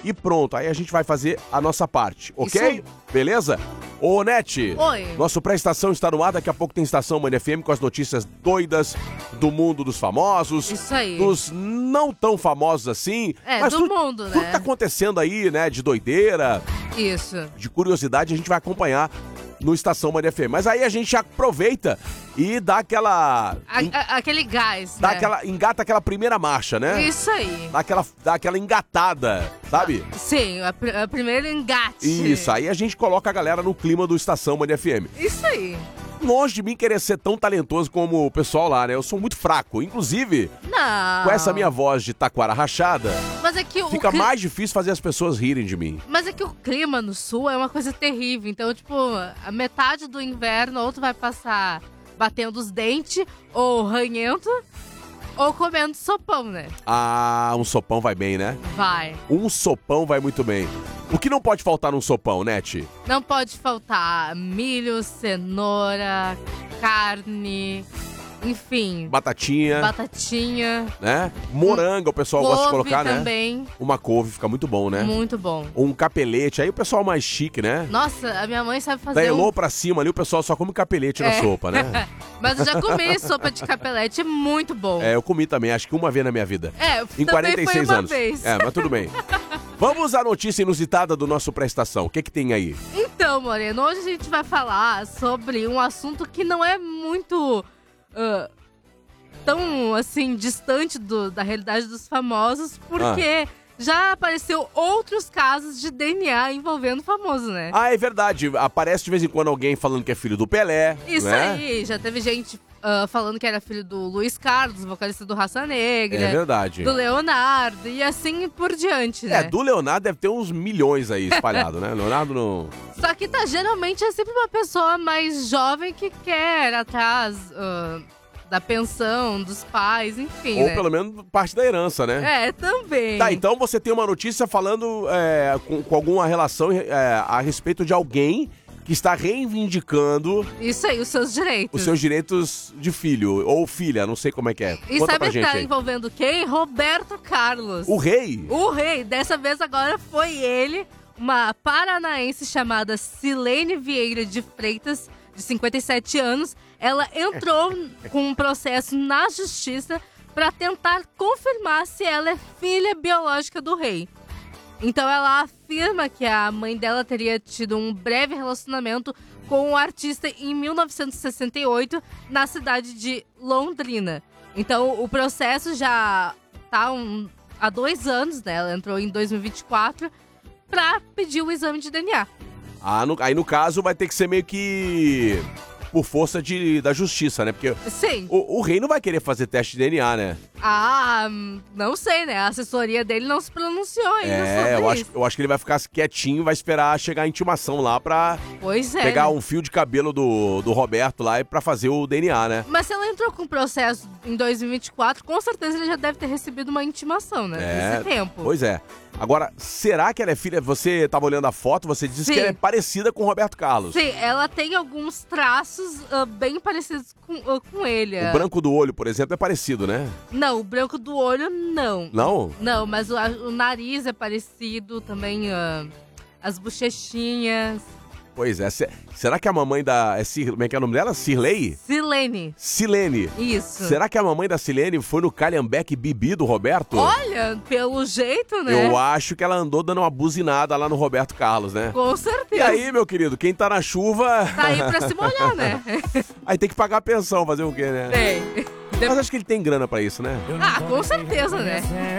e pronto. Aí a gente vai fazer a nossa parte, ok? Isso. Beleza? Ô, Nete. Oi. Nosso pré-estação está no ar. Daqui a pouco tem Estação Mãe FM com as notícias doidas do mundo dos famosos. Isso aí. Dos não tão famosos assim. Mas do mundo, tudo que tá né? acontecendo aí, né? De doideira, Isso. de curiosidade, a gente vai acompanhar no Estação Mãe FM. Mas aí a gente aproveita e dá aquela... Aquele gás, Dá né? engata aquela primeira marcha, né? Isso aí. Dá aquela engatada, sabe? Sim, a primeiro engate. Isso, aí a gente coloca a galera no clima do Estação Mãe FM. Isso aí. Longe de mim querer ser tão talentoso como o pessoal lá, né? Eu sou muito fraco. Inclusive, Não. com essa minha voz de taquara rachada, Mas é que fica mais difícil fazer as pessoas rirem de mim. Mas é que o clima no sul é uma coisa terrível. Então, tipo, a metade do inverno ou tu vai passar batendo os dentes, ou ranhento, ou comendo sopão, né? Ah, um sopão vai bem, né? Vai. Um sopão vai muito bem. O que não pode faltar num sopão, Nete? Não pode faltar milho, cenoura, carne, enfim, Batatinha, né? Morango, o pessoal gosta de couve colocar, né? também. Uma couve, fica muito bom, né? Muito bom. Um capelete, aí o pessoal mais chique, né? Nossa, a minha mãe sabe Da fazer Elô pra cima ali, o pessoal só come capelete na sopa, né? Mas eu já comi sopa de capelete, é muito bom. É, eu comi também, acho que uma vez na minha vida. Em também 46 foi uma anos. Vez. É, mas tudo bem. Vamos à notícia inusitada do nosso pré-estação. O que tem aí? Então, Moreno, hoje a gente vai falar sobre um assunto que não é muito tão, assim, distante da realidade dos famosos, porque já apareceu outros casos de DNA envolvendo famoso, né? Ah, é verdade. Aparece de vez em quando alguém falando que é filho do Pelé. Isso né? aí, já teve gente falando que era filho do Luiz Carlos, vocalista do Raça Negra. É verdade. Do Leonardo, e assim por diante, né? Do Leonardo deve ter uns milhões aí espalhados, né? Leonardo não... Só que geralmente é sempre uma pessoa mais jovem que quer atrás da pensão, dos pais, enfim, Ou né? pelo menos parte da herança, né? É, também. Tá, então você tem uma notícia falando com alguma relação a respeito de alguém que está reivindicando... Isso aí, os seus direitos. Os seus direitos de filho ou filha, não sei como é que é. E Conta sabe pra que gente tá aí. envolvendo quem? Roberto Carlos. O rei? O rei. Dessa vez agora foi ele, uma paranaense chamada Silene Vieira de Freitas, de 57 anos. Ela entrou com um processo na justiça para tentar confirmar se ela é filha biológica do rei. Então ela afirma que a mãe dela teria tido um breve relacionamento com o artista em 1968 na cidade de Londrina. Então o processo já tá há 2 anos, né? Ela entrou em 2024 para pedir o exame de DNA. Aí no caso vai ter que ser meio que por força da justiça, né? Porque Sim. o rei não vai querer fazer teste de DNA, né? Não sei, né? A assessoria dele não se pronunciou ainda sobre isso. Eu acho que ele vai ficar quietinho, vai esperar chegar a intimação lá pra pegar um fio de cabelo do Roberto lá e pra fazer o DNA, né? Mas se ela entrou com o processo em 2024, com certeza ele já deve ter recebido uma intimação, né? Nesse tempo. Pois é. Agora, será que ela é filha... Você tava olhando a foto, você disse que ela é parecida com o Roberto Carlos. Sim, ela tem alguns traços bem parecidos com ele. O branco do olho, por exemplo, é parecido, né? Não, o branco do olho, não. Não? Não, mas o nariz é parecido também, as bochechinhas. Pois é. Será que a mamãe da... como é que é o nome dela? Silene? Silene. Isso. Será que a mamãe da Silene foi no Calhambeque Bibi do Roberto? Olha, pelo jeito, né? Eu acho que ela andou dando uma buzinada lá no Roberto Carlos, né? Com certeza. E aí, meu querido, quem tá na chuva... Tá aí pra se molhar, né? Aí tem que pagar a pensão, fazer o quê, né? Tem. Mas acho que ele tem grana pra isso, né? Com certeza, né?